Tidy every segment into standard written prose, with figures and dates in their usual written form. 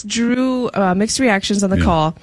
this drew mixed reactions on the call.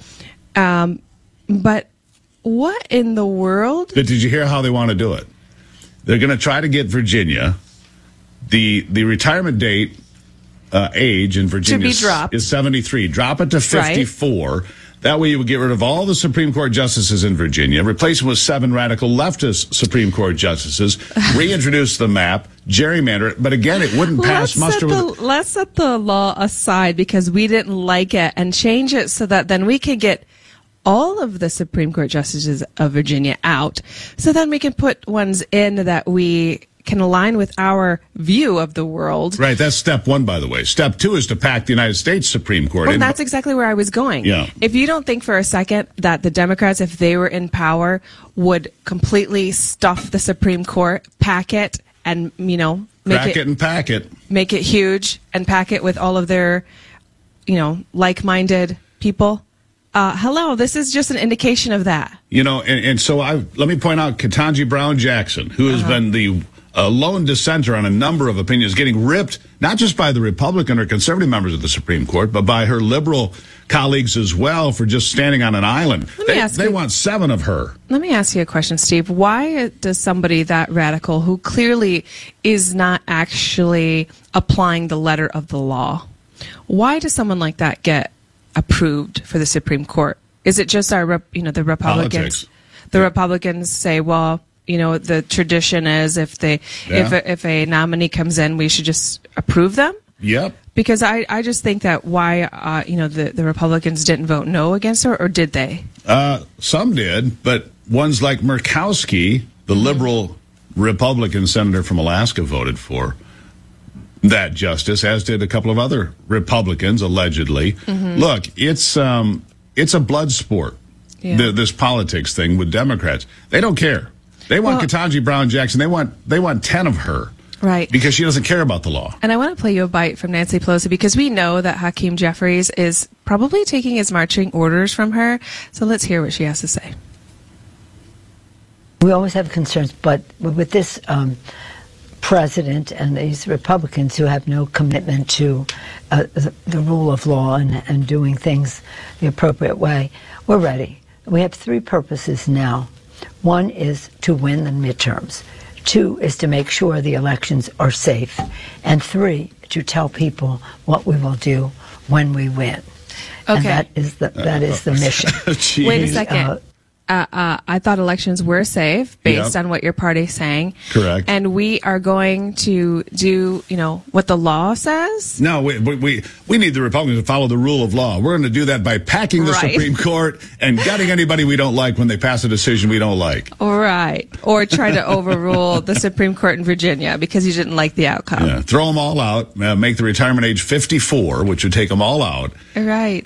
But what in the world? But did you hear how they want to do it? They're going to try to get Virginia, the retirement date age in Virginia is 73. Drop it to 54. Right. That way you would get rid of all the Supreme Court justices in Virginia, replace them with 7 radical leftist Supreme Court justices, reintroduce the map, gerrymander it. But again, it wouldn't pass muster. Let's set the law aside because we didn't like it and change it so that then we could get all of the Supreme Court justices of Virginia out. So then we can put ones in that we can align with our view of the world. Right, that's step 1, by the way. Step 2 is to pack the United States Supreme Court. Well, that's exactly where I was going. Yeah. If you don't think for a second that the Democrats, if they were in power, would completely stuff the Supreme Court, pack it, and, pack it and pack it. Make it huge and pack it with all of their, like-minded people. Hello, this is just an indication of that. So let me point out Ketanji Brown Jackson, who has been the lone dissenter on a number of opinions, getting ripped not just by the Republican or conservative members of the Supreme Court, but by her liberal colleagues as well for just standing on an island. They want 7 of her. Let me ask you a question, Steve. Why does somebody that radical, who clearly is not actually applying the letter of the law, why does someone like that get approved for the Supreme Court? Is it just the Republicans? Politics. The Republicans say, well, the tradition is if a nominee comes in, we should just approve them. Yep. Because I just think that why the Republicans didn't vote no against her, or did they? Some did, but ones like Murkowski, the liberal Republican senator from Alaska, voted for that justice, as did a couple of other Republicans, allegedly. Look, it's a blood sport. Yeah. This politics thing with Democrats, they don't care. They want Ketanji Brown Jackson. They want 10 of her. Right. Because she doesn't care about the law. And I want to play you a bite from Nancy Pelosi because we know that Hakeem Jeffries is probably taking his marching orders from her. So let's hear what she has to say. We always have concerns, but with this president and these Republicans who have no commitment to the rule of law and doing things the appropriate way, we're ready. We have 3 purposes now. 1 is to win the midterms. 2 is to make sure the elections are safe. And 3, to tell people what we will do when we win. Okay. And that is the mission. Wait a second. I thought elections were safe based on what your party's saying. Correct. And we are going to do, what the law says? No, we need the Republicans to follow the rule of law. We're going to do that by packing the Supreme Court and gutting anybody we don't like when they pass a decision we don't like. Right. Or try to overrule the Supreme Court in Virginia because you didn't like the outcome. Yeah, throw them all out, make the retirement age 54, which would take them all out. Right.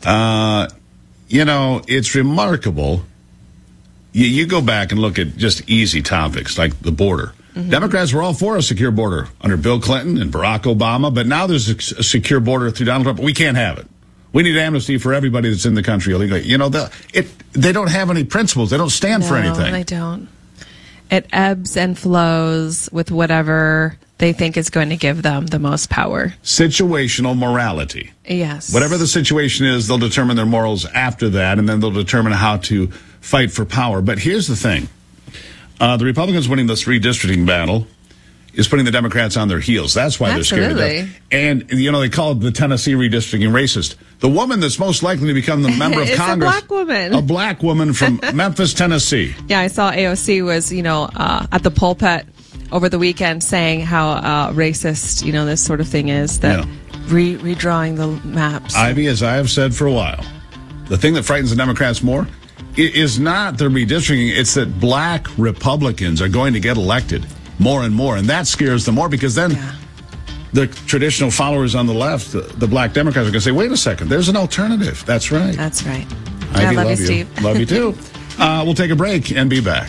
It's remarkable. You go back and look at just easy topics like the border. Democrats were all for a secure border under Bill Clinton and Barack Obama, but now there's a secure border through Donald Trump. We can't have it. We need amnesty for everybody that's in the country illegally. They don't have any principles. They don't stand for anything. No, they don't. It ebbs and flows with whatever they think is going to give them the most power. Situational morality. Yes. Whatever the situation is, they'll determine their morals after that, and then they'll determine how to fight for power. But here's the thing. The Republicans winning this redistricting battle is putting the Democrats on their heels. That's why they're scared to death. And, they call it the Tennessee redistricting racist. The woman that's most likely to become the member of Congress. A black woman. A black woman from Memphis, Tennessee. Yeah, I saw AOC was, at the pulpit over the weekend saying how racist, this sort of thing is, that redrawing the maps. Ivy, as I have said for a while, the thing that frightens the Democrats more is not the redistricting, it's that black Republicans are going to get elected more and more, and that scares them more because then the traditional followers on the left, the black Democrats, are going to say, wait a second, there's an alternative. That's right. That's right. Ivy, I love you, Steve. Love you too. We'll take a break and be back.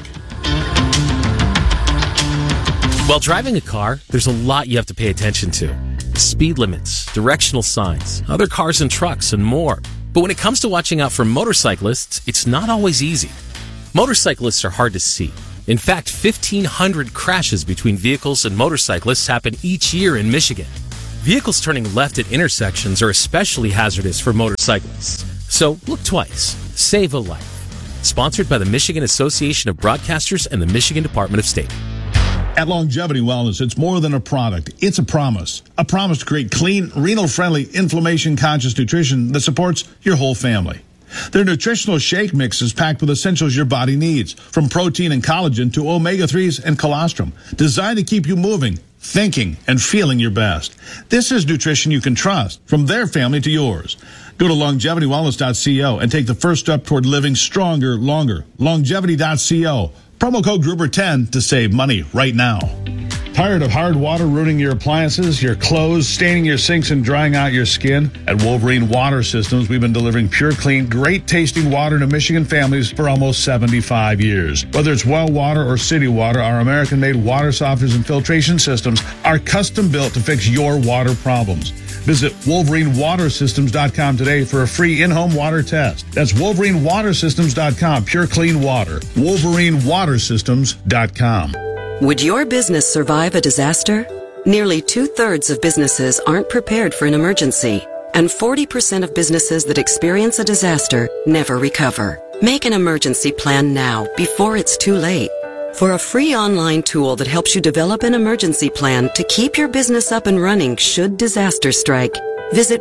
While driving a car, there's a lot you have to pay attention to. Speed limits, directional signs, other cars and trucks, and more. But when it comes to watching out for motorcyclists, it's not always easy. Motorcyclists are hard to see. In fact, 1,500 crashes between vehicles and motorcyclists happen each year in Michigan. Vehicles turning left at intersections are especially hazardous for motorcyclists. So look twice. Save a life. Sponsored by the Michigan Association of Broadcasters and the Michigan Department of State. At Longevity Wellness, it's more than a product. It's a promise. A promise to create clean, renal-friendly, inflammation-conscious nutrition that supports your whole family. Their nutritional shake mix is packed with essentials your body needs, from protein and collagen to omega-3s and colostrum, designed to keep you moving, thinking, and feeling your best. This is nutrition you can trust, from their family to yours. Go to longevitywellness.co and take the first step toward living stronger, longer. Longevity.co. Promo code Gruber10 to save money right now. Tired of hard water ruining your appliances, your clothes, staining your sinks, and drying out your skin? At Wolverine Water Systems, we've been delivering pure, clean, great-tasting water to Michigan families for almost 75 years. Whether it's well water or city water, our American-made water softeners and filtration systems are custom-built to fix your water problems. Visit WolverineWaterSystems.com today for a free in-home water test. That's WolverineWaterSystems.com. Pure, clean water. WolverineWaterSystems.com. Would your business survive a disaster? Nearly 2/3 of businesses aren't prepared for an emergency, and 40% of businesses that experience a disaster never recover. Make an emergency plan now, before it's too late. For a free online tool that helps you develop an emergency plan to keep your business up and running should disaster strike, visit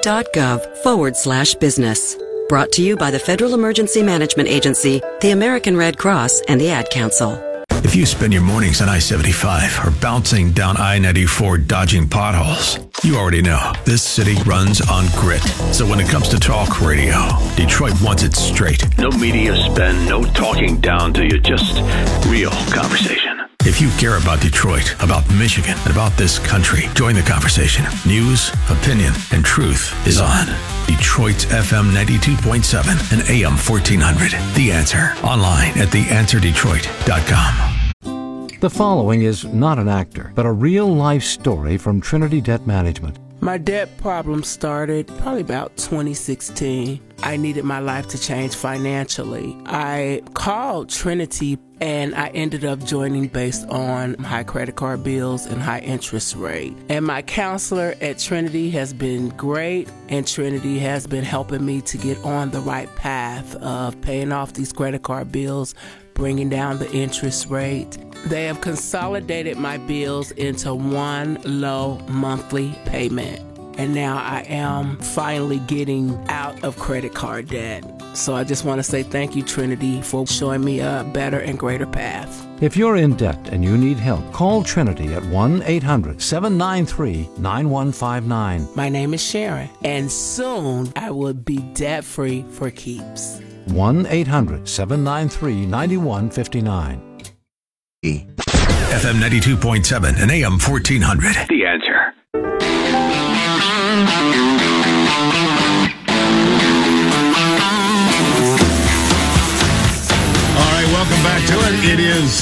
ready.gov/business. Brought to you by the Federal Emergency Management Agency, the American Red Cross, and the Ad Council. If you spend your mornings on I-75 or bouncing down I-94 dodging potholes, you already know this city runs on grit. So when it comes to talk radio, Detroit wants it straight. No media spin, no talking down to you, just real conversation. If you care about Detroit, about Michigan, and about this country, join the conversation. News, opinion, and truth is on. Detroit's FM 92.7 and AM 1400. The Answer. Online at theanswerdetroit.com. The following is not an actor, but a real-life story from Trinity Debt Management. My debt problem started probably about 2016. I needed my life to change financially. I called Trinity and I ended up joining based on high credit card bills and high interest rate. And my counselor at Trinity has been great, and Trinity has been helping me to get on the right path of paying off these credit card bills, bringing down the interest rate. They have consolidated my bills into one low monthly payment. And now I am finally getting out of credit card debt. So I just want to say thank you, Trinity, for showing me a better and greater path. If you're in debt and you need help, call Trinity at 1-800-793-9159. My name is Sharon, and soon I will be debt-free for keeps. 1-800-793-9159. FM 92.7 and AM 1400. The Answer. Welcome back to it. It is,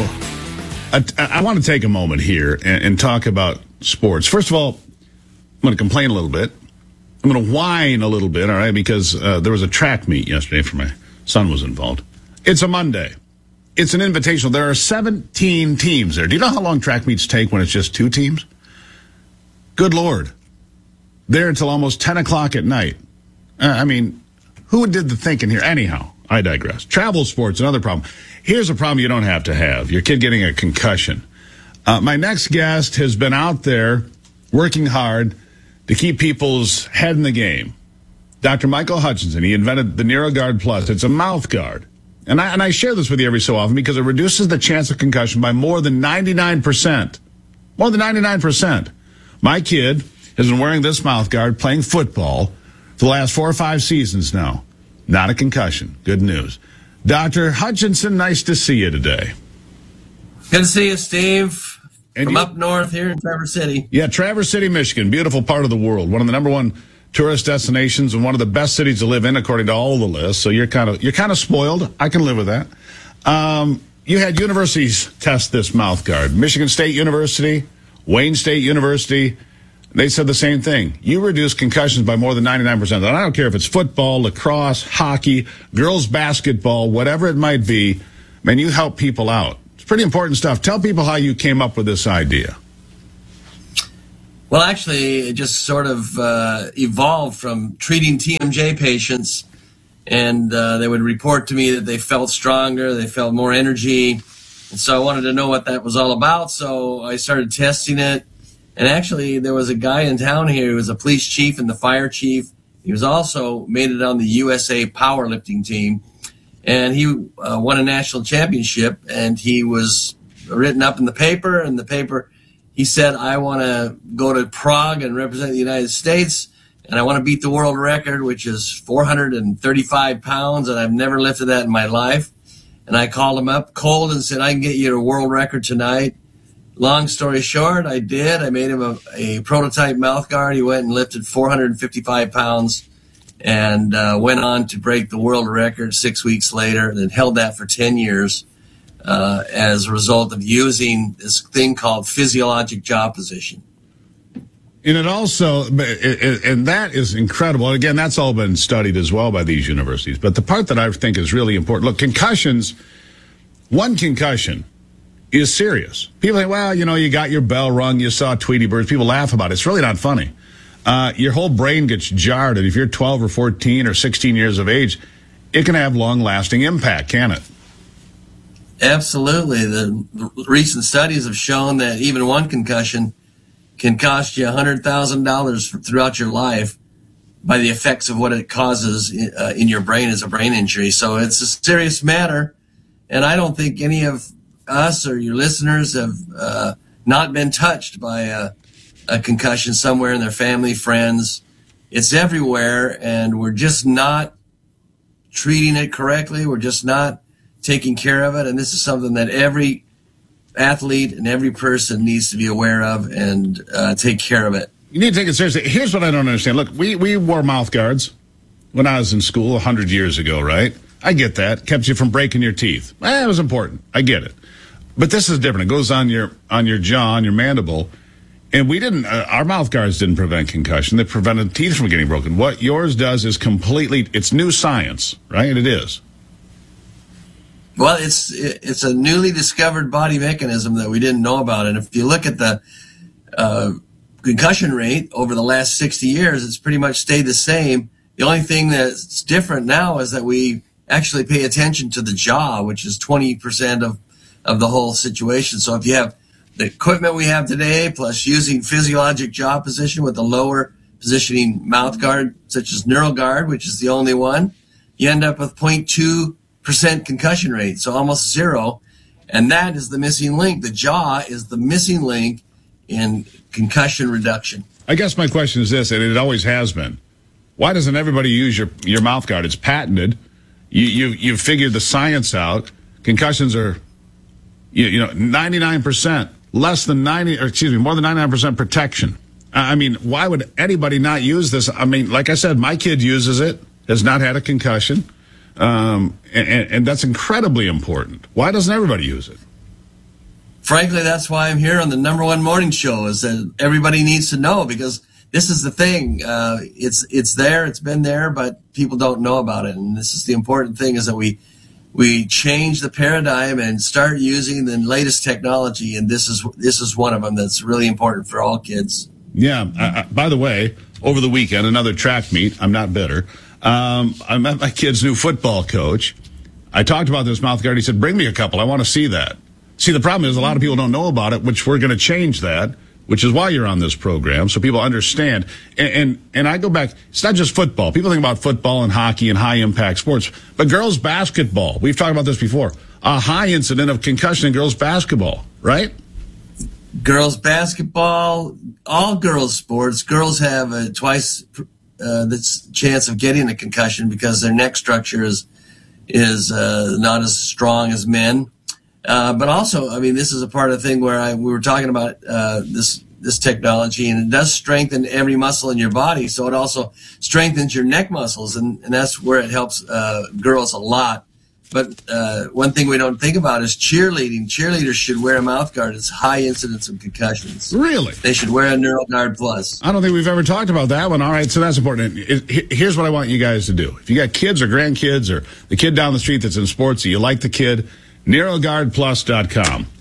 I want to take a moment here and talk about sports. First of all, I'm going to complain a little bit. I'm going to whine a little bit, all right, because there was a track meet yesterday for my son was involved. It's a Monday. It's an invitational. There are 17 teams there. Do you know how long track meets take when it's just 2 teams? Good Lord. There until almost 10 o'clock at night. Who did the thinking here? Anyhow, I digress. Travel sports, another problem. Here's a problem you don't have to have. Your kid getting a concussion. My next guest has been out there working hard to keep people's head in the game. Dr. Michael Hutchinson, he invented the NeuroGuard Plus. It's a mouth guard. And I share this with you every so often because it reduces the chance of concussion by more than 99%. More than 99%. My kid has been wearing this mouth guard playing football for the last 4 or 5 seasons now. Not a concussion. Good news. Dr. Hutchinson, nice to see you today. Good to see you, Steve. From up north here in Traverse City. Yeah, Traverse City, Michigan. Beautiful part of the world. One of the #1 tourist destinations and one of the best cities to live in, according to all the lists. So you're kind of spoiled. I can live with that. You had universities test this mouth guard. Michigan State University, Wayne State University. They said the same thing. You reduce concussions by more than 99%. And I don't care if it's football, lacrosse, hockey, girls basketball, whatever it might be. Man, you help people out. It's pretty important stuff. Tell people how you came up with this idea. Well, actually, it just sort of evolved from treating TMJ patients, and they would report to me that they felt stronger, they felt more energy, and so I wanted to know what that was all about, so I started testing it. And actually, there was a guy in town here who was a police chief and the fire chief. He was also made it on the USA powerlifting team, and he won a national championship, and he was written up in the paper, and the paper, he said, I want to go to Prague and represent the United States, and I want to beat the world record, which is 435 pounds, and I've never lifted that in my life. And I called him up cold and said, I can get you a world record tonight. Long story short, I did. I made him a prototype mouth guard. He went and lifted 455 pounds and went on to break the world record 6 weeks later, and held that for 10 years. As a result of using this thing called physiologic jaw position. And it also, and that is incredible. Again, that's all been studied as well by these universities. But the part that I think is really important, look, concussions, one concussion is serious. People think, well, you got your bell rung, you saw Tweety Birds. People laugh about it. It's really not funny. Your whole brain gets jarred. And if you're 12 or 14 or 16 years of age, it can have long-lasting impact, can it? Absolutely. The recent studies have shown that even one concussion can cost you $100,000 throughout your life by the effects of what it causes in your brain as a brain injury. So it's a serious matter, and I don't think any of us or your listeners have not been touched by a concussion somewhere in their family, friends. It's everywhere, and we're just not treating it correctly. We're just not taking care of it, and this is something that every athlete and every person needs to be aware of and take care of it. You need to take it seriously. Here's what I don't understand. Look, we wore mouth guards when I was in school 100 years ago, right? I get that. Kept you from breaking your teeth. It was important. I get it. But this is different. It goes on your jaw, on your mandible. And we didn't, our mouth guards didn't prevent concussion. They prevented teeth from getting broken. What yours does is it's new science, right? It is. Well, it's a newly discovered body mechanism that we didn't know about. And if you look at the concussion rate over the last 60 years, it's pretty much stayed the same. The only thing that's different now is that we actually pay attention to the jaw, which is 20% of the whole situation. So if you have the equipment we have today, plus using physiologic jaw position with a lower positioning mouth guard, such as NeuroGuard, which is the only one, you end up with 0.2% concussion rate, so almost zero. And that is the missing link. The jaw is the missing link in concussion reduction. I guess my question is this, and it always has been. Why doesn't everybody use your mouth guard? It's patented. You've figured the science out. Concussions are 99%, more than 99% protection. I mean, why would anybody not use this? I mean, like I said, my kid uses it, has not had a concussion. And that's incredibly important. Why doesn't everybody use it? Frankly, that's why I'm here on the #1 morning show, is that everybody needs to know, because this is the thing. It's there, it's been there, but people don't know about it. And this is the important thing, is that we change the paradigm and start using the latest technology. And this is one of them that's really important for all kids. Yeah. By the way, over the weekend, another track meet. I'm not bitter. I met my kid's new football coach. I talked about this mouth guard. He said, bring me a couple. I want to see that. See, the problem is a lot of people don't know about it, which we're going to change that, which is why you're on this program, so people understand. And I go back, it's not just football. People think about football and hockey and high-impact sports, but girls basketball, we've talked about this before, a high incident of concussion in girls basketball, right? Girls basketball, all girls sports, girls have twice the chance of getting a concussion because their neck structure is not as strong as men. But also, I mean, this is a part of the thing where we were talking about this technology, and it does strengthen every muscle in your body. So it also strengthens your neck muscles, and that's where it helps girls a lot. But one thing we don't think about is cheerleading. Cheerleaders should wear a mouth guard. It's high incidence of concussions. Really? They should wear a NeuroGuard Plus. I don't think we've ever talked about that one. All right, so that's important. Here's what I want you guys to do. If you got kids or grandkids or the kid down the street that's in sports, you like the kid, NeuroGuardPlus.com.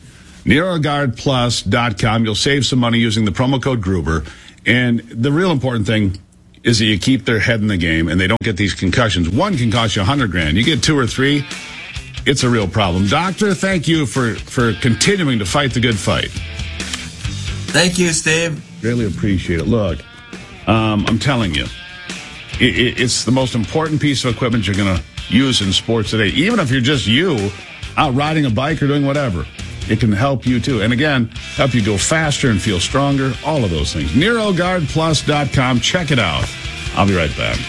NeuroGuardPlus.com. You'll save some money using the promo code Gruber. And the real important thing is that you keep their head in the game and they don't get these concussions. One can cost you $100,000. You get 2 or 3, it's a real problem. Doctor, thank you for continuing to fight the good fight. Thank you, Steve. Really appreciate it. Look, I'm telling you, it's the most important piece of equipment you're going to use in sports today. Even if you're just you out riding a bike or doing whatever, it can help you too. And again, help you go faster and feel stronger, all of those things. NeuroGuardPlus.com. Check it out. I'll be right back.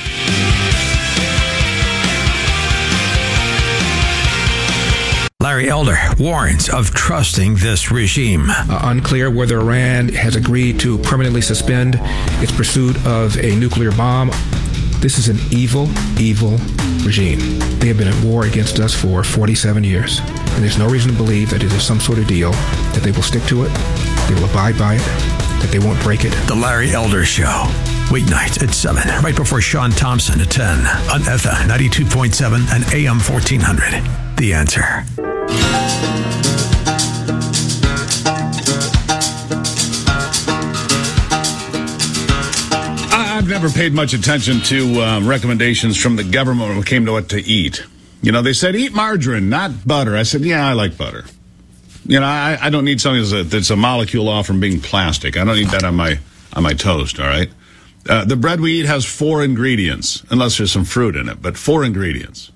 Larry Elder warns of trusting this regime. Unclear whether Iran has agreed to permanently suspend its pursuit of a nuclear bomb. This is an evil, evil regime. They have been at war against us for 47 years. And there's no reason to believe that it is some sort of deal, that they will stick to it, they will abide by it, that they won't break it. The Larry Elder Show. Weeknights at 7, right before Sean Thompson at 10 on FM 92.7 and AM 1400. The Answer. I've never paid much attention to recommendations from the government when it came to what to eat. You know, they said eat margarine, not butter. I said, yeah, I like butter. You know, I don't need something that's a molecule off from being plastic. I don't need that on my toast, all right? The bread we eat has 4 ingredients, unless there's some fruit in it, but 4 ingredients.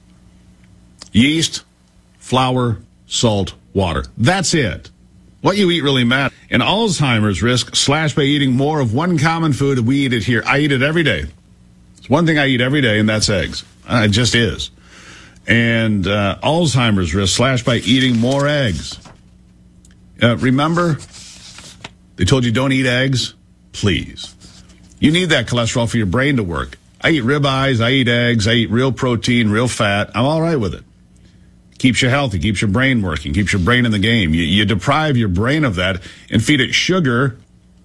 Yeast, flour, salt, water. That's it. What you eat really matters. And Alzheimer's risk slashed by eating more of one common food. We eat it here. I eat it every day. It's one thing I eat every day, and that's eggs. It just is. And Alzheimer's risk slashed by eating more eggs. Remember, they told you don't eat eggs? Please. You need that cholesterol for your brain to work. I eat ribeyes, I eat eggs, I eat real protein, real fat. I'm all right with it. Keeps you healthy, keeps your brain working, keeps your brain in the game. You deprive your brain of that and feed it sugar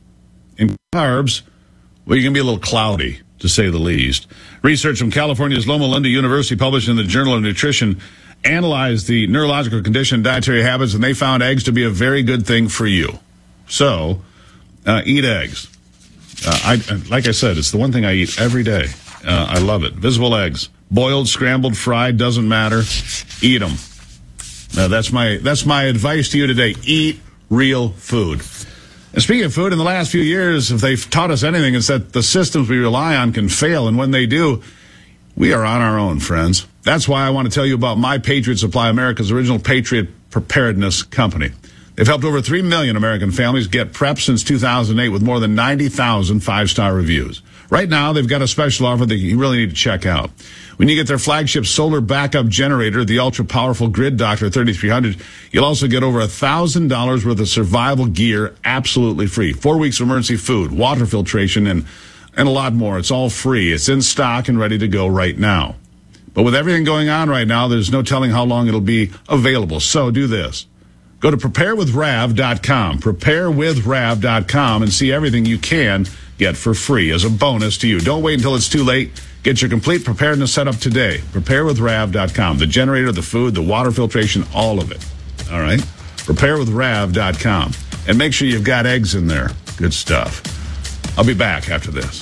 and carbs, well, you're going to be a little cloudy, to say the least. Research from California's Loma Linda University, published in the Journal of Nutrition, analyzed the neurological condition and dietary habits, and they found eggs to be a very good thing for you. So, eat eggs. Like I said, it's the one thing I eat every day. I love it. Visible eggs. Boiled, scrambled, fried, doesn't matter. Eat them. That's my advice to you today. Eat real food. And speaking of food, in the last few years, if they've taught us anything, it's that the systems we rely on can fail. And when they do, we are on our own, friends. That's why I want to tell you about My Patriot Supply, America's original Patriot preparedness company. They've helped over 3 million American families get prepped since 2008 with more than 90,000 5-star reviews. Right now, they've got a special offer that you really need to check out. When you get their flagship solar backup generator, the ultra-powerful Grid Doctor 3300, you'll also get over $1,000 worth of survival gear absolutely free. 4 weeks of emergency food, water filtration, and a lot more. It's all free. It's in stock and ready to go right now. But with everything going on right now, there's no telling how long it'll be available. So do this. Go to preparewithrav.com, preparewithrav.com, and see everything you can get for free as a bonus to you. Don't wait until it's too late. Get your complete preparedness set up today. Preparewithrav.com. The generator, the food, the water filtration, all of it. All right? Preparewithrav.com. And make sure you've got eggs in there. Good stuff. I'll be back after this.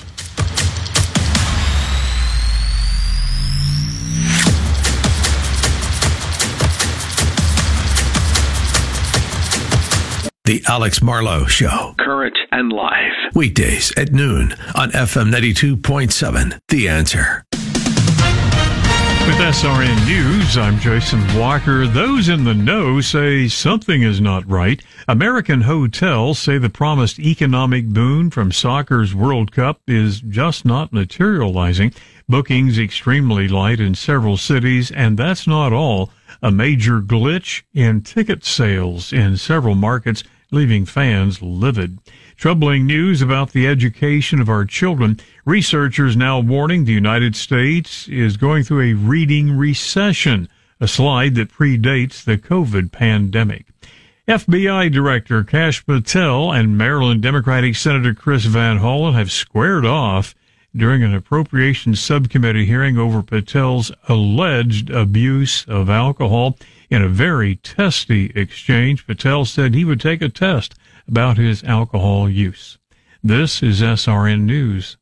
The Alex Marlowe Show. Current and live. Weekdays at noon on FM 92.7. The Answer. With SRN News, I'm Jason Walker. Those in the know say something is not right. American hotels say the promised economic boon from soccer's World Cup is just not materializing. Bookings extremely light in several cities, and that's not all. A major glitch in ticket sales in several markets, leaving fans livid. Troubling news about the education of our children. Researchers now warning the United States is going through a reading recession, a slide that predates the COVID pandemic. FBI Director Kash Patel and Maryland Democratic Senator Chris Van Hollen have squared off. during an appropriations subcommittee hearing over Patel's alleged abuse of alcohol. In a very testy exchange, Patel said he would take a test about his alcohol use. This is SRN News.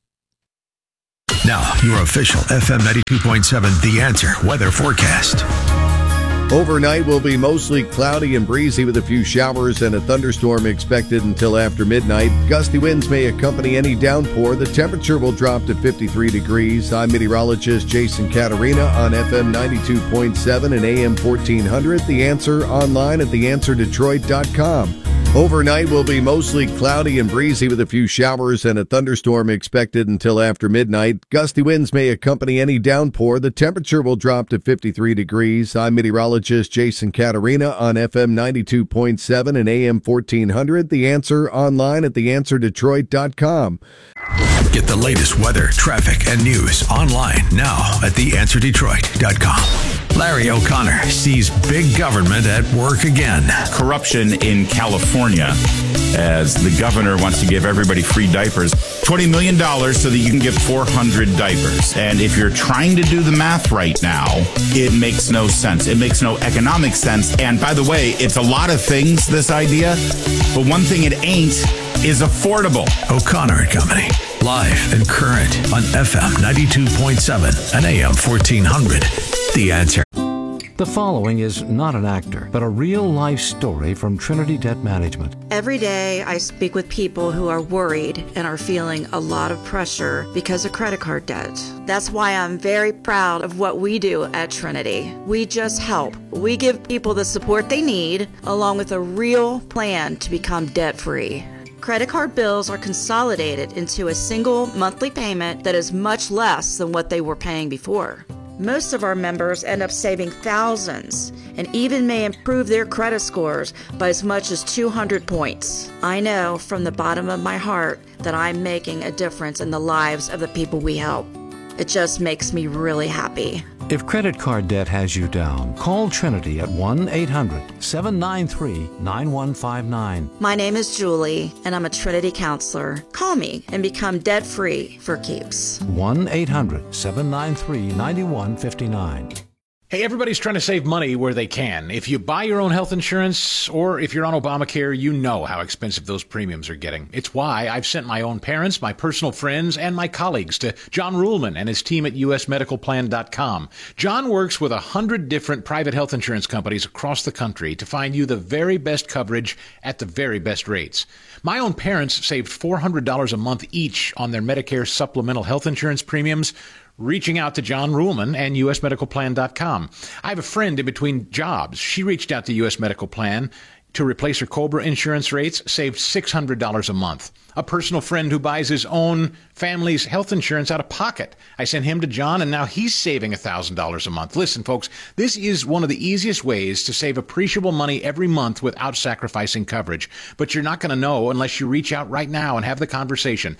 Now, your official FM 92.7 The Answer weather forecast. Overnight will be mostly cloudy and breezy with a few showers and a thunderstorm expected until after midnight. Gusty winds may accompany any downpour. The temperature will drop to 53 degrees. I'm meteorologist Jason Caterina on FM 92.7 and AM 1400. The Answer online at theanswerdetroit.com. Overnight will be mostly cloudy and breezy with a few showers and a thunderstorm expected until after midnight. Gusty winds may accompany any downpour. The temperature will drop to 53 degrees. I'm meteorologist Jason Caterina on FM 92.7 and AM 1400. The Answer online at theanswerdetroit.com. Get the latest weather, traffic, and news online now at theanswerdetroit.com. Larry O'Connor sees big government at work again. Corruption in California, as the governor wants to give everybody free diapers. $20 million so that you can give 400 diapers. And if you're trying to do the math right now, it makes no sense. It makes no economic sense. And by the way, it's a lot of things, this idea, but one thing it ain't is affordable. O'Connor and Company, live and current on FM 92.7 and AM 1400. The Answer. The following is not an actor, but a real-life story from Trinity Debt Management. Every day I speak with people who are worried and are feeling a lot of pressure because of credit card debt. That's why I'm very proud of what we do at Trinity. We just help. We give people the support they need, along with a real plan to become debt-free. Credit card bills are consolidated into a single monthly payment that is much less than what they were paying before. Most of our members end up saving thousands and even may improve their credit scores by as much as 200 points. I know from the bottom of my heart that I'm making a difference in the lives of the people we help. It just makes me really happy. If credit card debt has you down, call Trinity at 1-800-793-9159. My name is Julie, and I'm a Trinity counselor. Call me and become debt-free for keeps. 1-800-793-9159. Hey, everybody's trying to save money where they can. If you buy your own health insurance or if you're on Obamacare, you know how expensive those premiums are getting. It's why I've sent my own parents, my personal friends, and my colleagues to John Ruhlman and his team at usmedicalplan.com. John works with 100 different private health insurance companies across the country to find you the very best coverage at the very best rates. My own parents saved $400 a month each on their Medicare supplemental health insurance premiums, reaching out to John Ruhlman and usmedicalplan.com. I have a friend in between jobs. She reached out to US Medical Plan to replace her COBRA insurance rates, saved $600 a month. A personal friend who buys his own family's health insurance out of pocket. I sent him to John, and now he's saving $1,000 a month. Listen, folks, this is one of the easiest ways to save appreciable money every month without sacrificing coverage. But you're not going to know unless you reach out right now and have the conversation.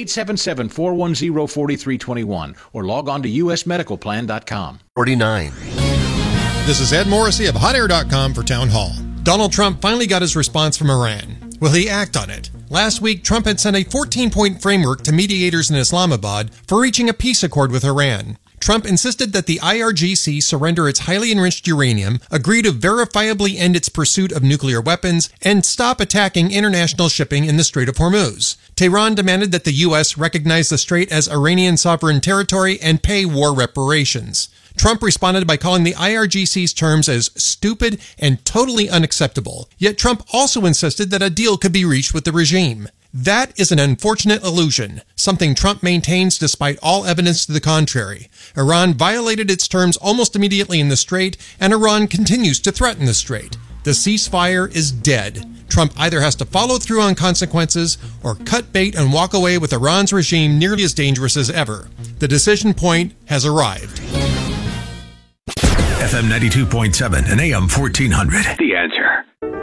877-410-4321 or log on to usmedicalplan.com. 49. This is Ed Morrissey of HotAir.com for Town Hall. Donald Trump finally got his response from Iran. Will he act on it? Last week, Trump had sent a 14-point framework to mediators in Islamabad for reaching a peace accord with Iran. Trump insisted that the IRGC surrender its highly enriched uranium, agree to verifiably end its pursuit of nuclear weapons, and stop attacking international shipping in the Strait of Hormuz. Tehran demanded that the U.S. recognize the strait as Iranian sovereign territory and pay war reparations. Trump responded by calling the IRGC's terms as stupid and totally unacceptable. Yet Trump also insisted that a deal could be reached with the regime. That is an unfortunate illusion, something Trump maintains despite all evidence to the contrary. Iran violated its terms almost immediately in the strait, and Iran continues to threaten the strait. The ceasefire is dead. Trump either has to follow through on consequences or cut bait and walk away with Iran's regime nearly as dangerous as ever. The decision point has arrived. FM 92.7 and AM 1400. The Answer.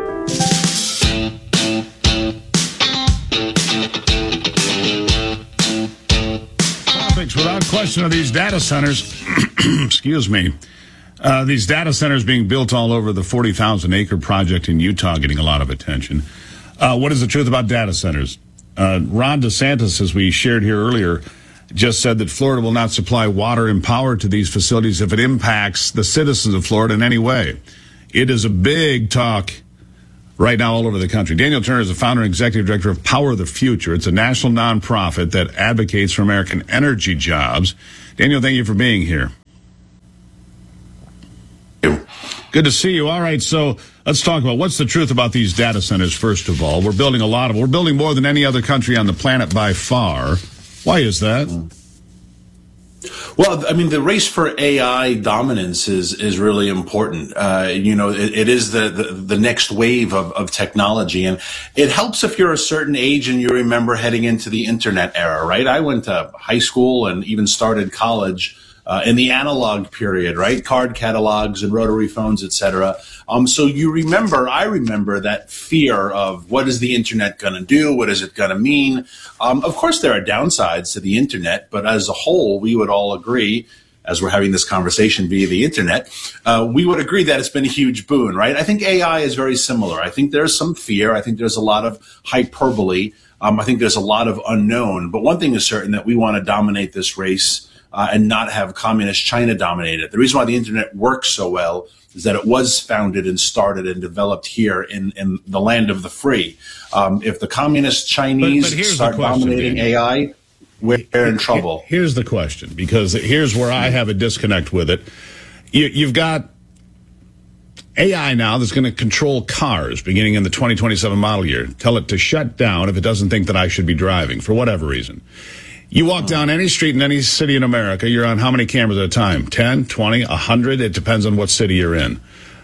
Topics without question are these data centers. Excuse me. These data centers being built all over the 40,000-acre project in Utah getting a lot of attention. What is the truth about data centers? Ron DeSantis, as we shared here earlier, just said that Florida will not supply water and power to these facilities if it impacts the citizens of Florida in any way. It is a big talk right now all over the country. Daniel Turner is the founder and executive director of Power the Future. It's a national nonprofit that advocates for American energy jobs. Daniel, thank you for being here. Good to see you. All right, so let's talk about what's the truth about these data centers, first of all. We're building a lot of them. We're building more than any other country on the planet by far. Why is that? Well, I mean, the race for AI dominance is really important. It is the next wave of technology, and it helps if you're a certain age and you remember heading into the internet era, right? I went to high school and even started college in the analog period, right? Card catalogs and rotary phones, etc. So I remember that fear of what is the internet going to do? What is it going to mean? Of course, there are downsides to the internet, but as a whole, we would all agree, as we're having this conversation via the internet, we would agree that it's been a huge boon, right? I think AI is very similar. I think there's some fear. I think there's a lot of hyperbole. I think there's a lot of unknown. But one thing is certain, that we want to dominate this race and not have communist China dominate it. The reason why the internet works so well is that it was founded and started and developed here in the land of the free. If the communist Chinese start dominating AI, we're in trouble. Here's the question, because here's where I have a disconnect with it. You've got AI now that's going to control cars beginning in the 2027 model year. Tell it to shut down if it doesn't think that I should be driving for whatever reason. You walk down any street in any city in America, you're on how many cameras at a time? 10, 20, 100? It depends on what city you're in.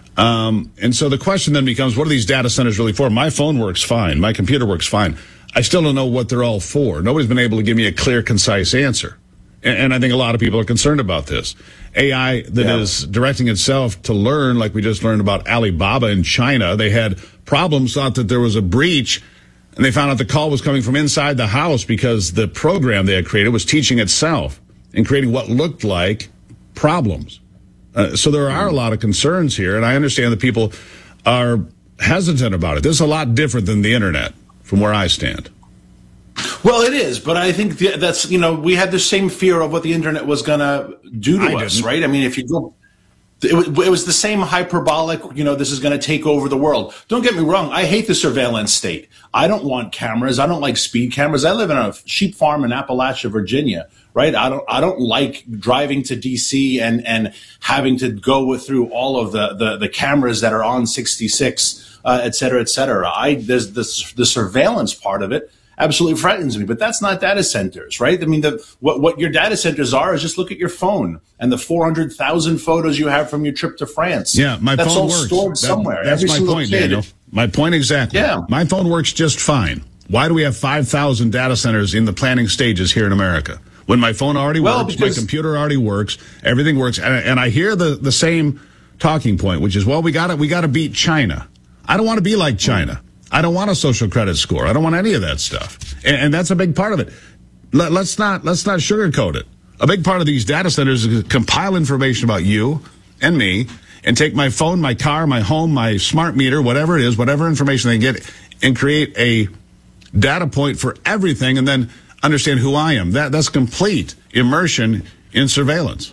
And so the question then becomes, what are these data centers really for? My phone works fine. My computer works fine. I still don't know what they're all for. Nobody's been able to give me a clear, concise answer. And I think a lot of people are concerned about this. AI that is directing itself to learn, like we just learned about Alibaba in China. They had problems, thought that there was a breach, and they found out the call was coming from inside the house because the program they had created was teaching itself and creating what looked like problems. So there are a lot of concerns here, and I understand that people are hesitant about it. This is a lot different than the internet from where I stand. Well, it is, but I think that's, we had the same fear of what the internet was going to do to us, right? I mean, if you go, it was the same hyperbolic, this is going to take over the world. Don't get me wrong. I hate the surveillance state. I don't want cameras. I don't like speed cameras. I live in a sheep farm in Appalachia, Virginia, right? I don't like driving to DC and having to go through all of the cameras that are on 66, et cetera, et cetera. There's the surveillance part of it. Absolutely frightens me, but that's not data centers, right? I mean, what your data centers are is just look at your phone and the 400,000 photos you have from your trip to France. Yeah, that's phone works. That's all stored somewhere. That's my point, Daniel. My point exactly. Yeah. My phone works just fine. Why do we have 5,000 data centers in the planning stages here in America? When my phone already works, my computer already works, everything works. And I hear the same talking point, which is, well, we got to beat China. I don't want to be like China. I don't want a social credit score. I don't want any of that stuff. And that's a big part of it. Let's not sugarcoat it. A big part of these data centers is to compile information about you and me and take my phone, my car, my home, my smart meter, whatever it is, whatever information they get, and create a data point for everything and then understand who I am. That's complete immersion in surveillance.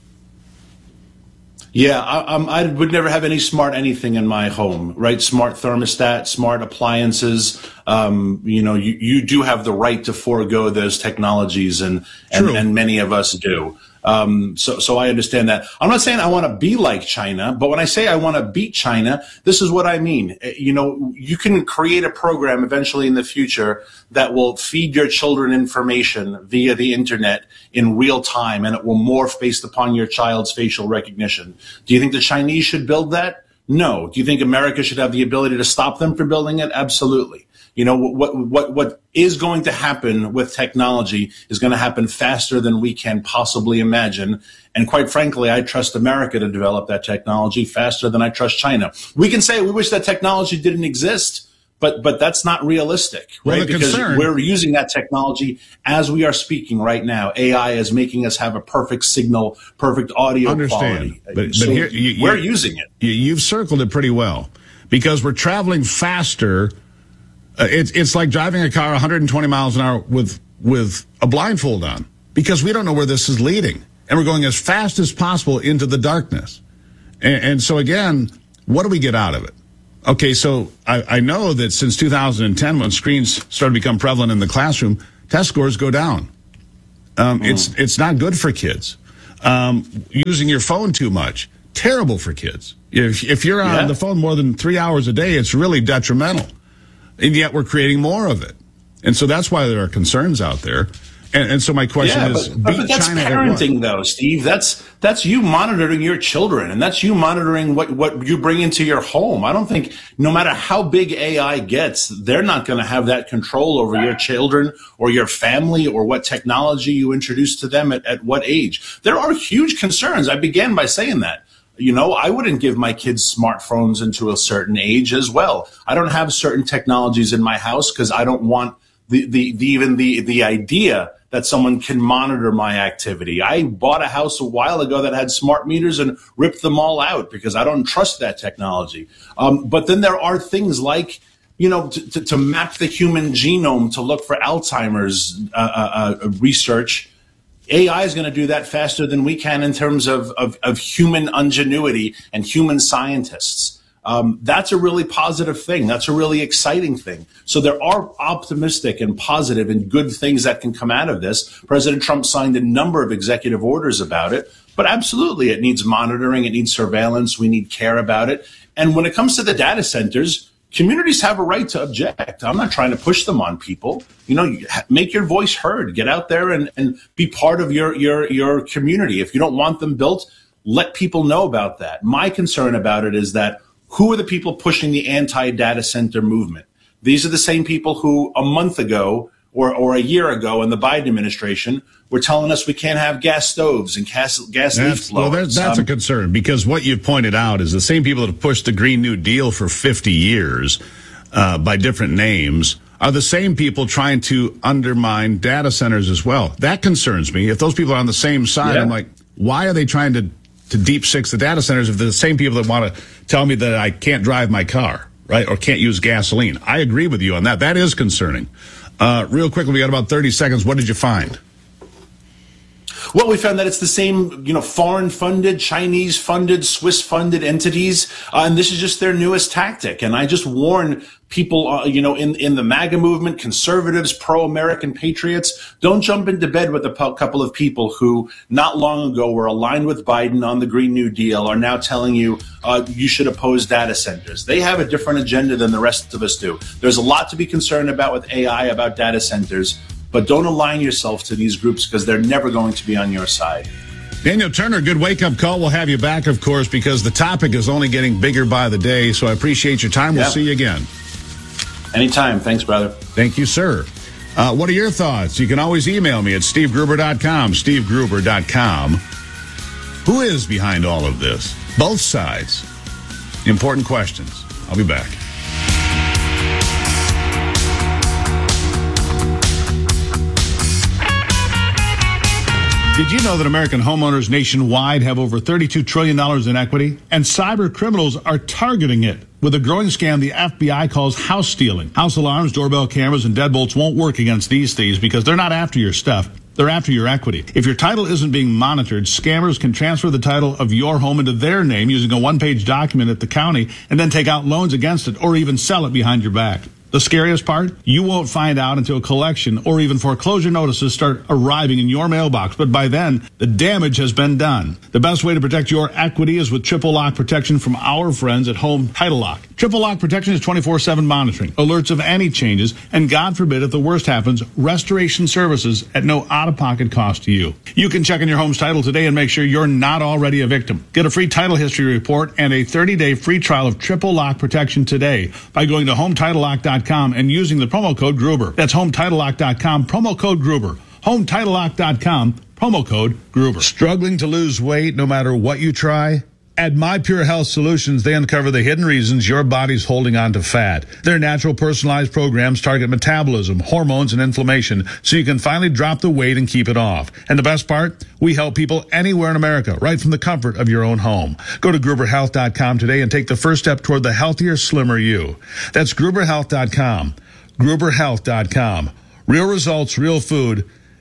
Yeah, I would never have any smart anything in my home, right? Smart thermostat, smart appliances. You do have the right to forego those technologies, and many of us do. So I understand that. I'm not saying I want to be like China, but when I say I want to beat China, this is what I mean. You can create a program eventually in the future that will feed your children information via the internet in real time, and it will morph based upon your child's facial recognition. Do you think the Chinese should build that? No. Do you think America should have the ability to stop them from building it? Absolutely. What is going to happen with technology is going to happen faster than we can possibly imagine. And quite frankly, I trust America to develop that technology faster than I trust China. We can say we wish that technology didn't exist, but that's not realistic, right? Well, because we're using that technology as we are speaking right now. AI is making us have a perfect signal, perfect audio quality. But so here, we're using it. You've circled it pretty well, because we're traveling faster. It's like driving a car 120 miles an hour with a blindfold on. because we don't know where this is leading. And we're going as fast as possible into the darkness. And so, again, what do we get out of it? Okay, so I know that since 2010, when screens started to become prevalent in the classroom, test scores go down. It's not good for kids. Using your phone too much, terrible for kids. If you're on the phone more than 3 hours a day, it's really detrimental. And yet we're creating more of it. And so that's why there are concerns out there. And so my question is, but that's China parenting, though, Steve. That's you monitoring your children, and that's you monitoring what you bring into your home. I don't think, no matter how big AI gets, they're not going to have that control over your children or your family or what technology you introduce to them at what age. There are huge concerns. I began by saying that. I wouldn't give my kids smartphones until a certain age as well. I don't have certain technologies in my house because I don't want the idea that someone can monitor my activity. I bought a house a while ago that had smart meters and ripped them all out because I don't trust that technology. But then there are things like, to map the human genome to look for Alzheimer's research. AI is going to do that faster than we can in terms of human ingenuity and human scientists. That's a really positive thing. That's a really exciting thing. So there are optimistic and positive and good things that can come out of this. President Trump signed a number of executive orders about it, but absolutely it needs monitoring. It needs surveillance. We need care about it. And when it comes to the data centers, communities have a right to object. I'm not trying to push them on people. Make your voice heard. Get out there and be part of your community. If you don't want them built, let people know about that. My concern about it is that who are the people pushing the anti-data center movement? These are the same people who a month ago or a year ago in the Biden administration were telling us we can't have gas stoves and gas leaf blowers. Well, that's a concern, because what you've pointed out is the same people that have pushed the Green New Deal for 50 years by different names are the same people trying to undermine data centers as well. That concerns me. If those people are on the same side, I'm like, why are they trying to deep six the data centers if they're the same people that want to tell me that I can't drive my car, right, or can't use gasoline? I agree with you on that. That is concerning. Real quickly, we got about 30 seconds. What did you find? Well, we found that it's the same, foreign-funded, Chinese-funded, Swiss-funded entities, and this is just their newest tactic. And I just warn people, in the MAGA movement, conservatives, pro-American patriots, don't jump into bed with a couple of people who not long ago were aligned with Biden on the Green New Deal, are now telling you you should oppose data centers. They have a different agenda than the rest of us do. There's a lot to be concerned about with AI, about data centers. But don't align yourself to these groups because they're never going to be on your side. Daniel Turner, good wake-up call. We'll have you back, of course, because the topic is only getting bigger by the day. So I appreciate your time. We'll see you again. Anytime. Thanks, brother. Thank you, sir. What are your thoughts? You can always email me at stevegruber.com, stevegruber.com. Who is behind all of this? Both sides. Important questions. I'll be back. Did you know that American homeowners nationwide have over $32 trillion in equity? And cyber criminals are targeting it with a growing scam the FBI calls house stealing. House alarms, doorbell cameras, and deadbolts won't work against these thieves because they're not after your stuff. They're after your equity. If your title isn't being monitored, scammers can transfer the title of your home into their name using a one-page document at the county and then take out loans against it or even sell it behind your back. The scariest part? You won't find out until collection or even foreclosure notices start arriving in your mailbox. But by then, the damage has been done. The best way to protect your equity is with triple lock protection from our friends at Home Title Lock. Triple lock protection is 24/7 monitoring, alerts of any changes, and God forbid if the worst happens, restoration services at no out-of-pocket cost to you. You can check on your home's title today and make sure you're not already a victim. Get a free title history report and a 30-day free trial of triple lock protection today by going to HometitleLock.com and using the promo code Gruber. That's HometitleLock.com, promo code Gruber. HometitleLock.com, promo code Gruber. Struggling to lose weight no matter what you try? At My Pure Health Solutions, they uncover the hidden reasons your body's holding on to fat. Their natural personalized programs target metabolism, hormones, and inflammation so you can finally drop the weight and keep it off. And the best part? We help people anywhere in America, right from the comfort of your own home. Go to GruberHealth.com today and take the first step toward the healthier, slimmer you. That's GruberHealth.com. GruberHealth.com. Real results, real food.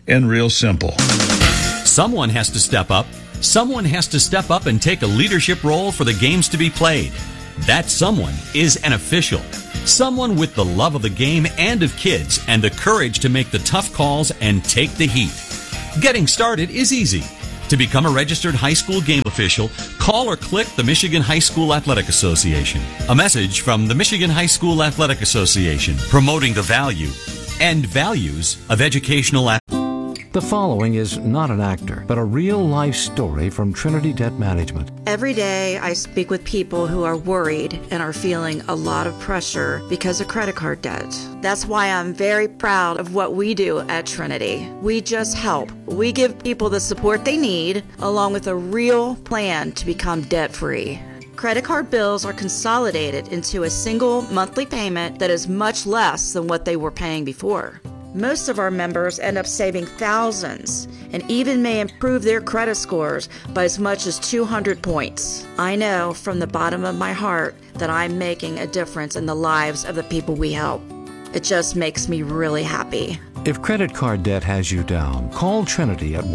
and real simple. Someone has to step up. Someone has to step up and take a leadership role for the games to be played. That someone is an official. Someone with the love of the game and of kids and the courage to make the tough calls and take the heat. Getting started is easy. To become a registered high school game official, call or click the Michigan High School Athletic Association. A message from the Michigan High School Athletic Association, promoting the value and values of educational athletics. The following is not an actor, but a real-life story from Trinity Debt Management. Every day I speak with people who are worried and are feeling a lot of pressure because of credit card debt. That's why I'm very proud of what we do at Trinity. We just help. We give people the support they need, along with a real plan to become debt-free. Credit card bills are consolidated into a single monthly payment that is much less than what they were paying before. Most of our members end up saving thousands and even may improve their credit scores by as much as 200 points. I know from the bottom of my heart that I'm making a difference in the lives of the people we help. It just makes me really happy. If credit card debt has you down, call Trinity at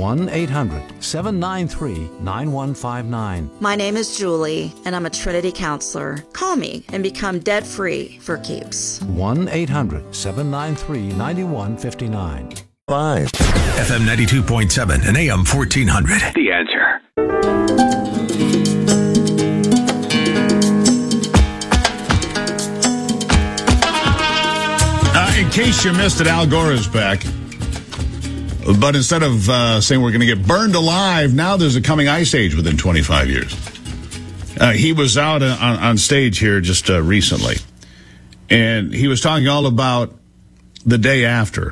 1-800-793-9159. My name is Julie, and I'm a Trinity counselor. Call me and become debt-free for keeps. 1-800-793-9159. 5. FM 92.7 and AM 1400. The Answer. In case you missed it, Al Gore is back. But instead of saying we're going to get burned alive, now there's a coming ice age within 25 years. He was out on stage here just recently, and he was talking all about The Day After,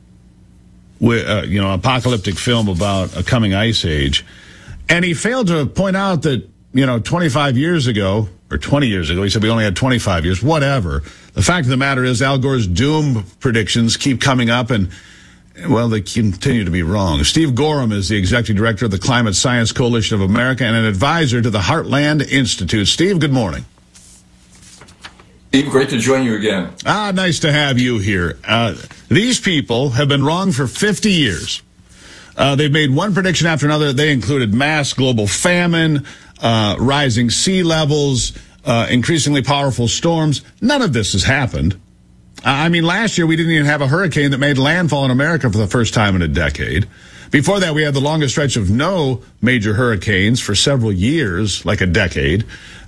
apocalyptic film about a coming ice age. And he failed to point out that, 25 years ago, or 20 years ago, he said we only had 25 years, whatever. The fact of the matter is Al Gore's doom predictions keep coming up, and, well, they continue to be wrong. Steve Gorham is the executive director of the Climate Science Coalition of America and an advisor to the Heartland Institute. Steve, good morning. Steve, great to join you again. Nice to have you here. These people have been wrong for 50 years. They've made one prediction after another. They included mass global famine, rising sea levels, increasingly powerful storms. None of this has happened. Last year we didn't even have a hurricane that made landfall in America for the first time in a decade. Before that, we had the longest stretch of no major hurricanes for several years, like a decade.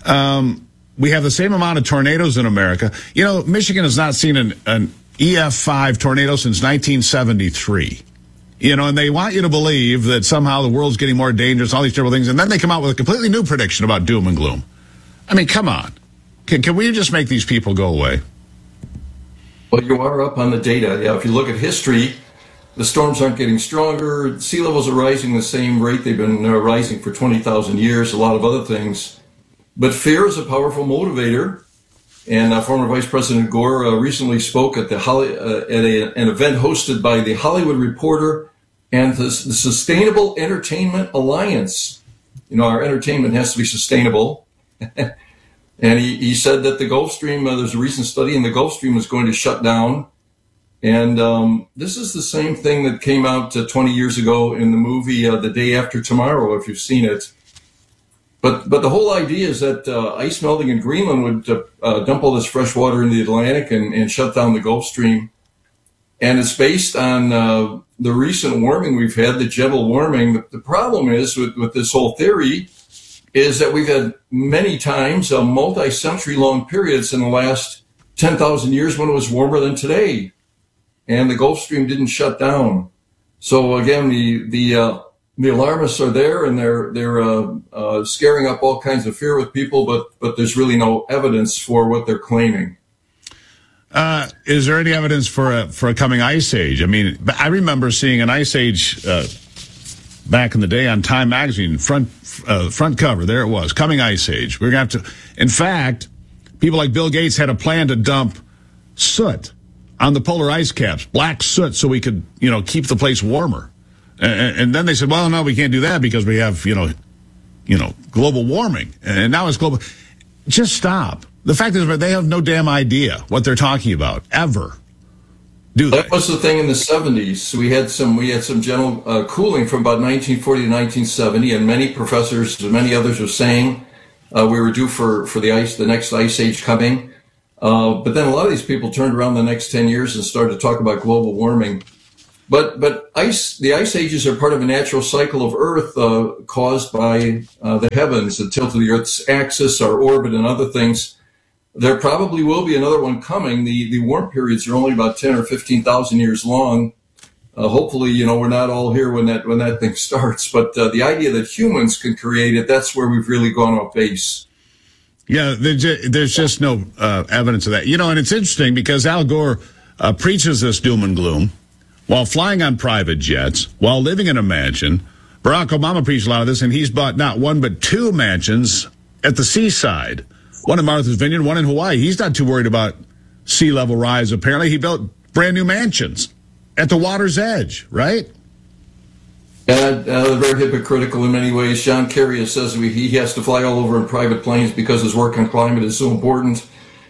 We have the same amount of tornadoes in America. Michigan has not seen an EF5 tornado since 1973. And they want you to believe that somehow the world's getting more dangerous, all these terrible things, and then they come out with a completely new prediction about doom and gloom. Come on. Can we just make these people go away? Well, you are up on the data. Yeah, if you look at history, the storms aren't getting stronger. Sea levels are rising the same rate they've been rising for 20,000 years, a lot of other things. But fear is a powerful motivator. And former Vice President Gore recently spoke at an event hosted by the Hollywood Reporter and the Sustainable Entertainment Alliance. Our entertainment has to be sustainable. And he said that the Gulf Stream, there's a recent study, and the Gulf Stream is going to shut down. And this is the same thing that came out 20 years ago in the movie The Day After Tomorrow, if you've seen it. But the whole idea is that ice melting in Greenland would dump all this fresh water in the Atlantic and shut down the Gulf Stream. And it's based on the recent warming we've had, the gentle warming. The problem is with this whole theory is that we've had many times multi-century long periods in the last 10,000 years when it was warmer than today. And the Gulf Stream didn't shut down. So again, the alarmists are there, and they're scaring up all kinds of fear with people, but there's really no evidence for what they're claiming. Is there any evidence for a coming ice age? I remember seeing an ice age back in the day on Time magazine, front cover. There it was, coming ice age. We're going to have to. In fact, people like Bill Gates had a plan to dump soot on the polar ice caps, black soot, so we could keep the place warmer. And then they said, well, no, we can't do that because we have, global warming. And now it's global. Just stop. The fact is they have no damn idea what they're talking about, ever. do they? That was the thing in the 70s. We had some general cooling from about 1940 to 1970, and many professors and many others were saying we were due for the next ice age coming. But then a lot of these people turned around the next 10 years and started to talk about global warming. But the ice ages are part of a natural cycle of Earth caused by the heavens, the tilt of the Earth's axis, our orbit, and other things. There probably will be another one coming. The warm periods are only about 10 or 15,000 years long. Hopefully, we're not all here when that thing starts. But the idea that humans can create it, that's where we've really gone off base. Yeah, there's just no evidence of that. And it's interesting because Al Gore preaches this doom and gloom while flying on private jets, while living in a mansion. Barack Obama preached a lot of this, and he's bought not one but two mansions at the seaside. One in Martha's Vineyard, one in Hawaii. He's not too worried about sea level rise, apparently. He built brand new mansions at the water's edge, right? Yeah, they're very hypocritical in many ways. John Kerry says he has to fly all over in private planes because his work on climate is so important.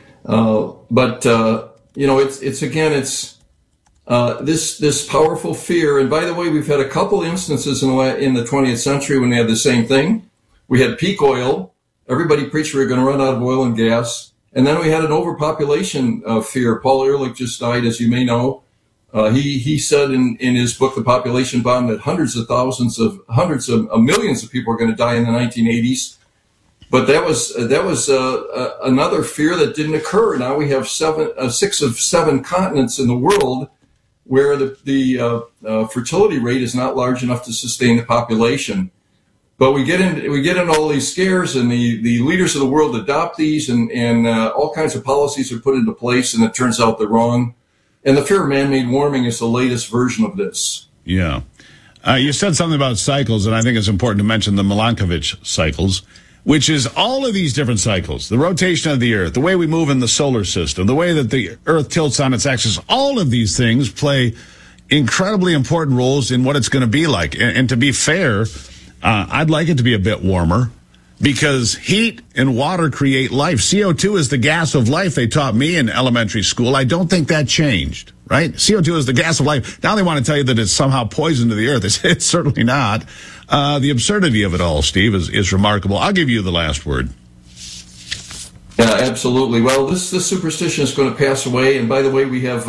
It's this powerful fear. And by the way, we've had a couple instances in the 20th century when they had the same thing. We had peak oil. Everybody preached we were going to run out of oil and gas. And then we had an overpopulation fear. Paul Ehrlich just died, as you may know. He said in his book, The Population Bomb, that hundreds of millions of people are going to die in the 1980s. But that was another fear that didn't occur. Now we have 6 of 7 continents in the world where the fertility rate is not large enough to sustain the population. But we get in all these scares, and the leaders of the world adopt these, and all kinds of policies are put into place, and it turns out they're wrong. And the fear of man-made warming is the latest version of this. Yeah. You said something about cycles, and I think it's important to mention the Milankovitch cycles, which is all of these different cycles, the rotation of the Earth, the way we move in the solar system, the way that the Earth tilts on its axis. All of these things play incredibly important roles in what it's going to be like. And to be fair, I'd like it to be a bit warmer because heat and water create life. CO2 is the gas of life, they taught me in elementary school. I don't think that changed, right? CO2 is the gas of life. Now they want to tell you that it's somehow poison to the earth. It's certainly not. The absurdity of it all, Steve, is remarkable. I'll give you the last word. Yeah, absolutely. Well, this superstition is going to pass away. And by the way, we have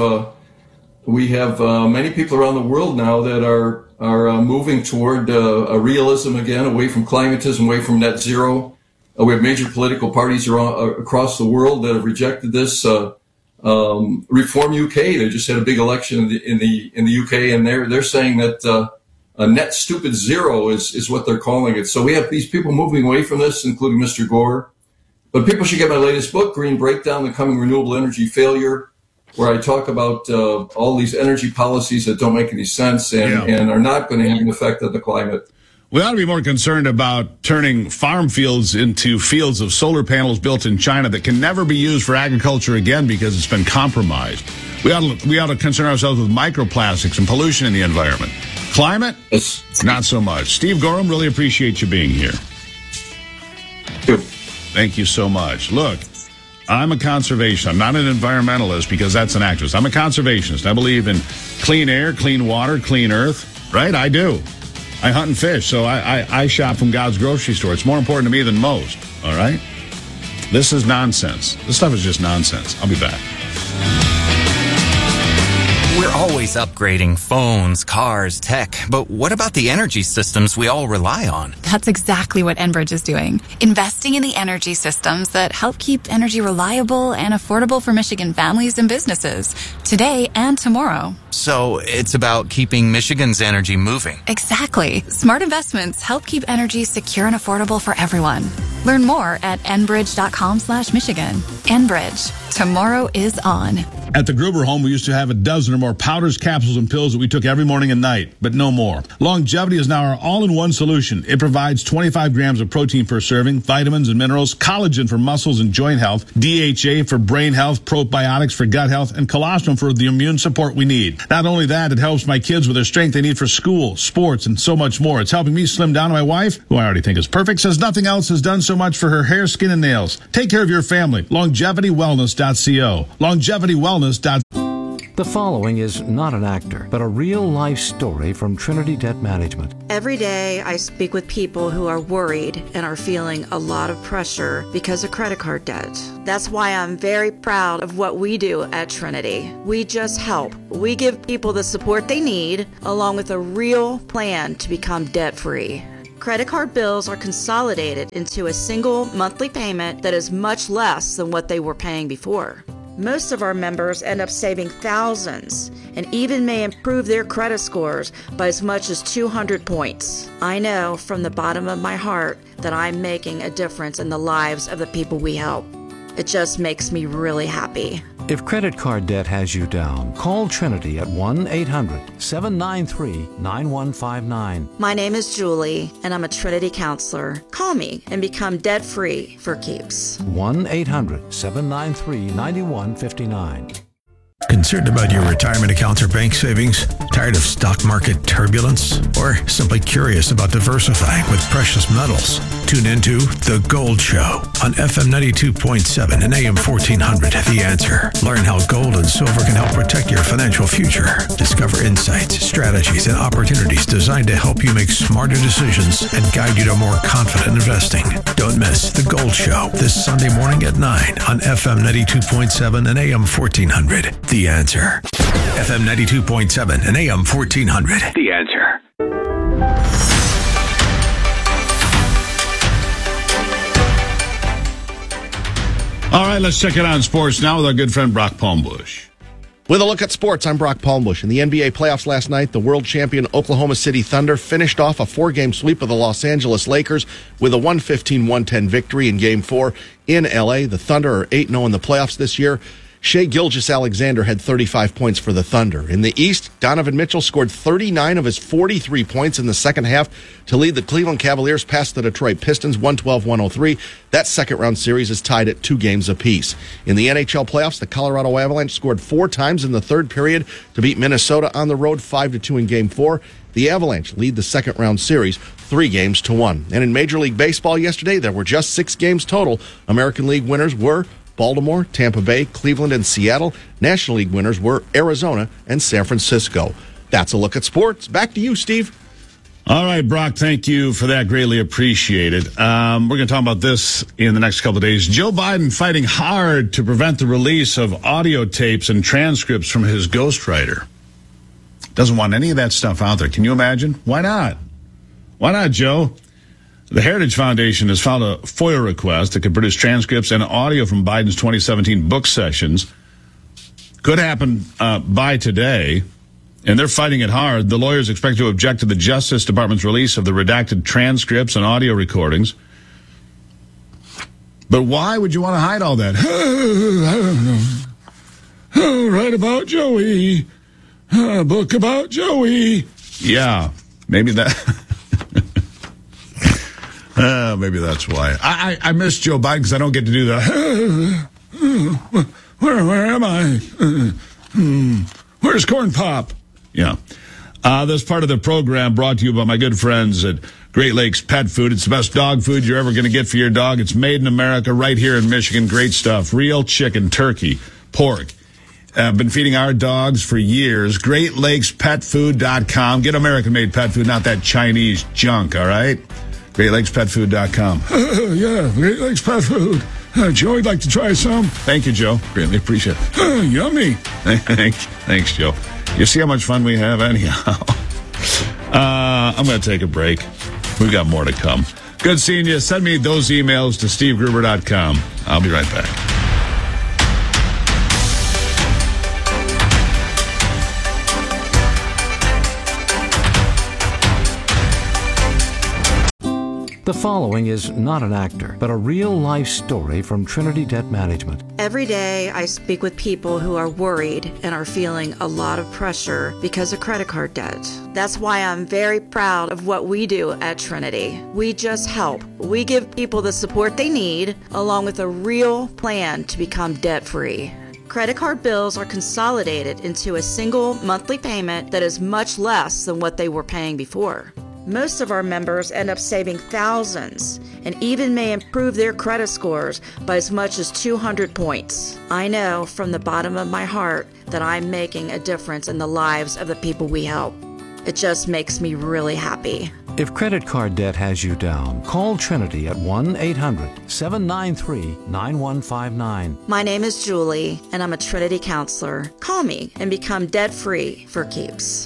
many people around the world now that are moving toward a realism again, away from climatism, away from net zero. We have major political parties across the world that have rejected this. Reform UK, they just had a big election in the UK, and they're saying that a net stupid zero is what they're calling it. So we have these people moving away from this, including Mr. Gore. But people should get my latest book, Green Breakdown: The Coming Renewable Energy Failure, where I talk about all these energy policies that don't make any sense and are not going to have an effect on the climate. We ought to be more concerned about turning farm fields into fields of solar panels built in China that can never be used for agriculture again because it's been compromised. We ought to concern ourselves with microplastics and pollution in the environment. Climate? Not so much. Steve Gorham, really appreciate you being here. Thank you so much. Look, I'm a conservationist. I'm not an environmentalist because that's an activist. I'm a conservationist. I believe in clean air, clean water, clean earth. Right? I do. I hunt and fish, so I shop from God's grocery store. It's more important to me than most. All right? This is nonsense. This stuff is just nonsense. I'll be back. We're always upgrading phones, cars, tech, but what about the energy systems we all rely on? That's exactly what Enbridge is doing. Investing in the energy systems that help keep energy reliable and affordable for Michigan families and businesses, today and tomorrow. So it's about keeping Michigan's energy moving. Exactly. Smart investments help keep energy secure and affordable for everyone. Learn more at enbridge.com/Michigan. Enbridge. Tomorrow is on. At the Gruber home, we used to have a dozen or more powders, capsules, and pills that we took every morning and night, but no more. Longevity is now our all-in-one solution. It provides 25 grams of protein per serving, vitamins and minerals, collagen for muscles and joint health, DHA for brain health, probiotics for gut health, and colostrum for the immune support we need. Not only that, it helps my kids with their strength they need for school, sports, and so much more. It's helping me slim down. My wife, who I already think is perfect, says nothing else has done so much for her hair, skin, and nails. Take care of your family. LongevityWellness.co. LongevityWellness.co. The following is not an actor, but a real-life story from Trinity Debt Management. Every day I speak with people who are worried and are feeling a lot of pressure because of credit card debt. That's why I'm very proud of what we do at Trinity. We just help. We give people the support they need, along with a real plan to become debt-free. Credit card bills are consolidated into a single monthly payment that is much less than what they were paying before. Most of our members end up saving thousands and even may improve their credit scores by as much as 200 points. I know from the bottom of my heart that I'm making a difference in the lives of the people we help. It just makes me really happy. If credit card debt has you down, call Trinity at 1-800-793-9159. My name is Julie, and I'm a Trinity counselor. Call me and become debt-free for keeps. 1-800-793-9159. Concerned about your retirement accounts or bank savings? Tired of stock market turbulence? Or simply curious about diversifying with precious metals? Tune into The Gold Show on FM 92.7 and AM 1400. The Answer. Learn how gold and silver can help protect your financial future. Discover insights, strategies, and opportunities designed to help you make smarter decisions and guide you to more confident investing. Don't miss The Gold Show this Sunday morning at 9 on FM 92.7 and AM 1400. The Answer. FM 92.7 and AM 1400. The Answer. All right, let's check it out in sports now with our good friend Brock Palmbush. With a look at sports, I'm Brock Palmbush. In the NBA playoffs last night, the world champion Oklahoma City Thunder finished off a 4-game sweep of the Los Angeles Lakers with a 115-110 victory in Game 4 in L.A. The Thunder are 8-0 in the playoffs this year. Shai Gilgeous-Alexander had 35 points for the Thunder. In the East, Donovan Mitchell scored 39 of his 43 points in the second half to lead the Cleveland Cavaliers past the Detroit Pistons 112-103. That second-round series is tied at 2 games apiece. In the NHL playoffs, the Colorado Avalanche scored 4 times in the third period to beat Minnesota on the road 5-2 in Game 4. The Avalanche lead the second-round series 3-1. And in Major League Baseball yesterday, there were just 6 games total. American League winners were Baltimore, Tampa Bay, Cleveland, and Seattle. National League winners were Arizona and San Francisco. That's a look at sports. Back to you, Steve. All right, Brock, thank you for that. Greatly appreciated. We're going to talk about this in the next couple of days. Joe Biden fighting hard to prevent the release of audio tapes and transcripts from his ghostwriter. Doesn't want any of that stuff out there. Can you imagine? Why not? Why not, Joe? The Heritage Foundation has filed a FOIA request that could produce transcripts and audio from Biden's 2017 book sessions. Could happen by today, and they're fighting it hard. The lawyers expect to object to the Justice Department's release of the redacted transcripts and audio recordings. But why would you want to hide all that? I don't know. Write about Joey. A book about Joey. Yeah, maybe that... maybe that's why. I miss Joe Biden because I don't get to do that. Where am I? Where's Corn Pop? Yeah. This part of the program brought to you by my good friends at Great Lakes Pet Food. It's the best dog food you're ever going to get for your dog. It's made in America right here in Michigan. Great stuff. Real chicken, turkey, pork. I've been feeding our dogs for years. GreatLakesPetFood.com. Get American-made pet food, not that Chinese junk, all right? GreatLakesPetFood.com. Yeah, Great Lakes Pet Food. Joe, I'd like to try some. Thank you, Joe. Greatly appreciate it. Yummy. Thanks, Joe. You see how much fun we have anyhow. I'm going to take a break. We've got more to come. Good seeing you. Send me those emails to SteveGruber.com. I'll be right back. The following is not an actor, but a real-life story from Trinity Debt Management. Every day I speak with people who are worried and are feeling a lot of pressure because of credit card debt. That's why I'm very proud of what we do at Trinity. We just help. We give people the support they need, along with a real plan to become debt-free. Credit card bills are consolidated into a single monthly payment that is much less than what they were paying before. Most of our members end up saving thousands and even may improve their credit scores by as much as 200 points. I know from the bottom of my heart that I'm making a difference in the lives of the people we help. It just makes me really happy. If credit card debt has you down, call Trinity at 1-800-793-9159. My name is Julie, and I'm a Trinity counselor. Call me and become debt-free for keeps.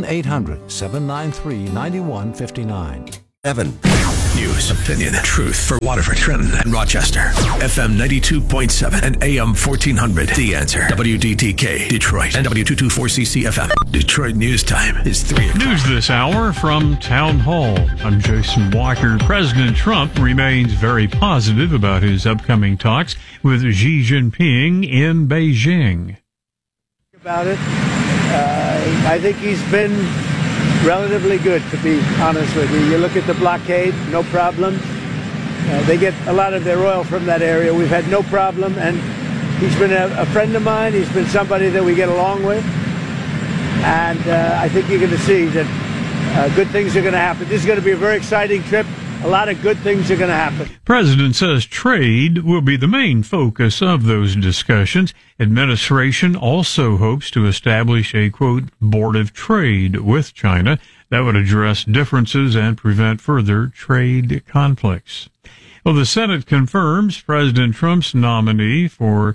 1-800-793-9159. Evan. News, opinion, truth for Waterford, Trenton, and Rochester. FM 92.7 and AM 1400. The Answer. WDTK, Detroit, and W224CC FM. Detroit News Time is 3 o'clock. News this hour from Town Hall. I'm Jason Walker. President Trump remains very positive about his upcoming talks with Xi Jinping in Beijing. About it, I think he's been relatively good, to be honest with you. You look at the blockade, no problem. They get a lot of their oil from that area. We've had no problem, and he's been a friend of mine. He's been somebody that we get along with, and I think you're going to see that good things are going to happen. This is going to be a very exciting trip. A lot of good things are going to happen. President says trade will be the main focus of those discussions. Administration also hopes to establish a, quote, board of trade with China that would address differences and prevent further trade conflicts. Well, the Senate confirms President Trump's nominee to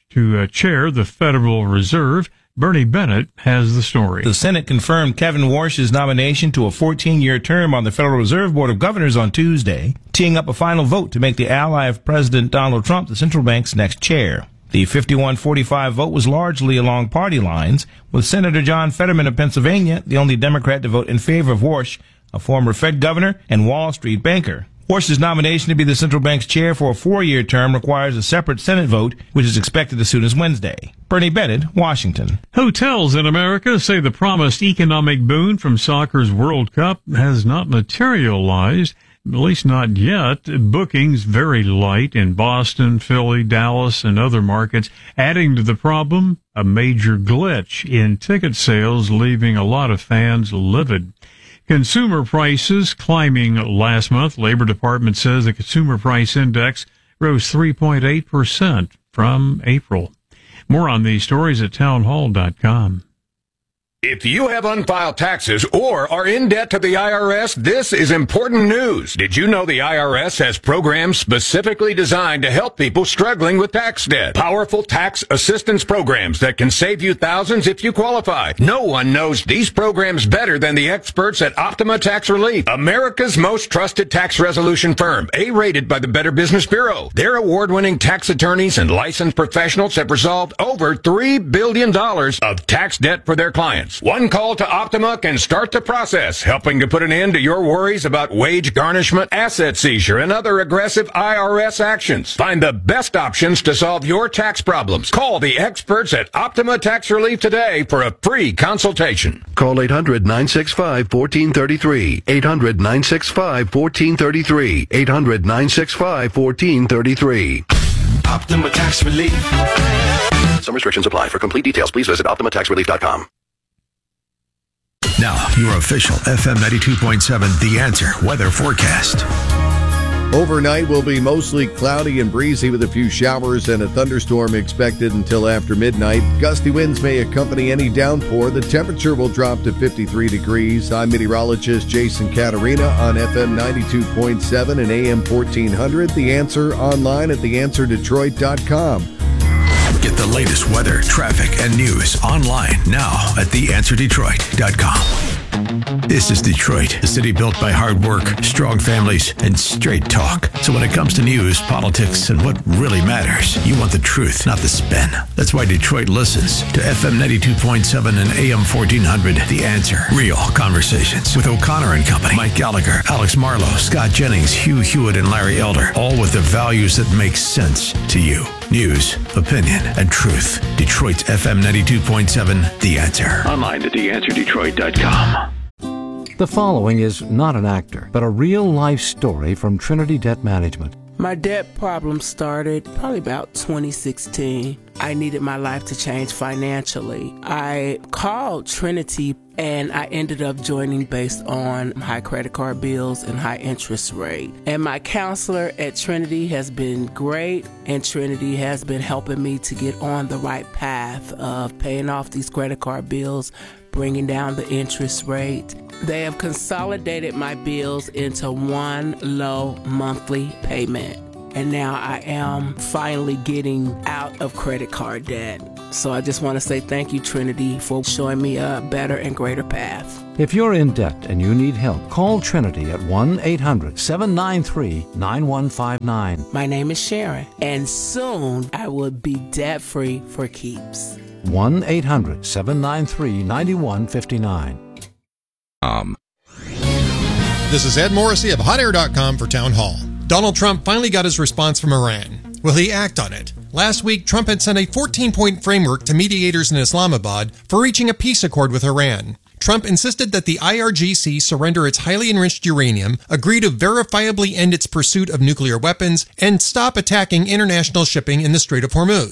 chair the Federal Reserve. Bernie Bennett has the story. The Senate confirmed Kevin Warsh's nomination to a 14-year term on the Federal Reserve Board of Governors on Tuesday, teeing up a final vote to make the ally of President Donald Trump the central bank's next chair. The 51-45 vote was largely along party lines, with Senator John Fetterman of Pennsylvania the only Democrat to vote in favor of Warsh, a former Fed governor and Wall Street banker. Warsh's nomination to be the central bank's chair for a 4-year term requires a separate Senate vote, which is expected as soon as Wednesday. Bernie Bennett, Washington. Hotels in America say the promised economic boon from soccer's World Cup has not materialized, at least not yet. Bookings very light in Boston, Philly, Dallas, and other markets. Adding to the problem, a major glitch in ticket sales, leaving a lot of fans livid. Consumer prices climbing last month. Labor Department says the Consumer Price Index rose 3.8% from April. More on these stories at townhall.com. If you have unfiled taxes or are in debt to the IRS, this is important news. Did you know the IRS has programs specifically designed to help people struggling with tax debt? Powerful tax assistance programs that can save you thousands if you qualify. No one knows these programs better than the experts at Optima Tax Relief, America's most trusted tax resolution firm, A-rated by the Better Business Bureau. Their award-winning tax attorneys and licensed professionals have resolved over $3 billion of tax debt for their clients. One call to Optima can start the process, helping to put an end to your worries about wage garnishment, asset seizure, and other aggressive IRS actions. Find the best options to solve your tax problems. Call the experts at Optima Tax Relief today for a free consultation. Call 800-965-1433. 800-965-1433. 800-965-1433. Optima Tax Relief. Some restrictions apply. For complete details, please visit OptimaTaxRelief.com. Now, your official FM 92.7 The Answer weather forecast. Overnight will be mostly cloudy and breezy with a few showers and a thunderstorm expected until after midnight. Gusty winds may accompany any downpour. The temperature will drop to 53 degrees. I'm meteorologist Jason Caterina on FM 92.7 and AM 1400. The Answer online at theanswerdetroit.com. Get the latest weather, traffic, and news online now at theanswerdetroit.com. This is Detroit, a city built by hard work, strong families, and straight talk. So when it comes to news, politics, and what really matters, you want the truth, not the spin. That's why Detroit listens to FM 92.7 and AM 1400. The Answer. Real conversations with O'Connor and Company, Mike Gallagher, Alex Marlowe, Scott Jennings, Hugh Hewitt, and Larry Elder. All with the values that make sense to you. News, opinion, and truth. Detroit's FM 92.7, The Answer. Online at theanswerdetroit.com. The following is not an actor, but a real-life story from Trinity Debt Management. My debt problem started probably about 2016. I needed my life to change financially. I called Trinity and I ended up joining based on high credit card bills and high interest rate. And my counselor at Trinity has been great, and Trinity has been helping me to get on the right path of paying off these credit card bills, bringing down the interest rate. They have consolidated my bills into one low monthly payment. And now I am finally getting out of credit card debt. So I just want to say thank you, Trinity, for showing me a better and greater path. If you're in debt and you need help, call Trinity at 1-800-793-9159. My name is Sharon, and soon I will be debt-free for keeps. 1-800-793-9159. This is Ed Morrissey of HotAir.com for Town Hall. Donald Trump finally got his response from Iran. Will he act on it? Last week, Trump had sent a 14-point framework to mediators in Islamabad for reaching a peace accord with Iran. Trump insisted that the IRGC surrender its highly enriched uranium, agree to verifiably end its pursuit of nuclear weapons, and stop attacking international shipping in the Strait of Hormuz.